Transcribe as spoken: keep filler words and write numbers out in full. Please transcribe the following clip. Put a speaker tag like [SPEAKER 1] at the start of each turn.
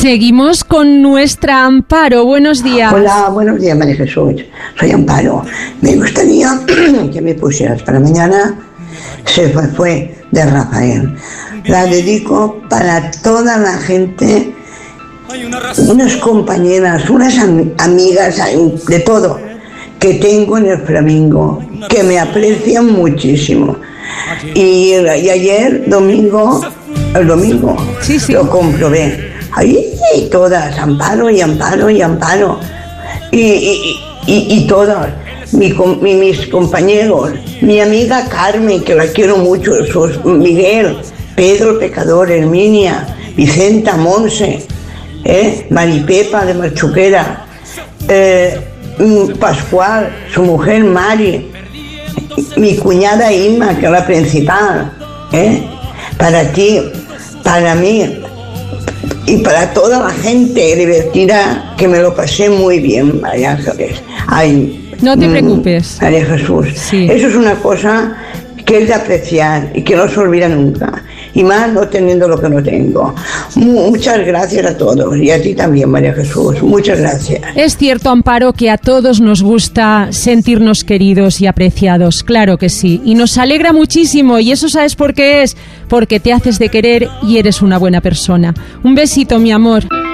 [SPEAKER 1] Seguimos con nuestra Amparo. Buenos días.
[SPEAKER 2] Hola, buenos días, María Jesús. Soy Amparo. Me gustaría que me pusieras para mañana Se fue, fue de Rafael. La dedico para toda la gente, unas compañeras, unas am- amigas, de todo, que tengo en el Flamingo, que me aprecian muchísimo. Y, y ayer, domingo, el domingo,
[SPEAKER 1] sí, sí.
[SPEAKER 2] lo comprobé. Ahí todas, Amparo y Amparo y Amparo. Y, y, y, y todas, mi, mi, mis compañeros, mi amiga Carmen, que la quiero mucho, sus, Miguel, Pedro el Pecador, Herminia, Vicenta, Monse, eh, Maripepa de Marchuquera, eh, Pascual, su mujer Mari, mi cuñada Inma, que es la principal, ¿eh? Para ti, para mí y para toda la gente divertida, que me lo pasé muy bien, María Ángeles. Ay,
[SPEAKER 1] no te preocupes.
[SPEAKER 2] María Jesús,
[SPEAKER 1] sí.
[SPEAKER 2] Eso es una cosa que es de apreciar y que no se olvida nunca. Y más no teniendo lo que no tengo. Muchas gracias a todos y a ti también, María Jesús. Muchas gracias.
[SPEAKER 1] Es cierto, Amparo, que a todos nos gusta sentirnos queridos y apreciados. Claro que sí. Y nos alegra muchísimo. Y eso, ¿sabes por qué es? Porque te haces de querer y eres una buena persona. Un besito, mi amor.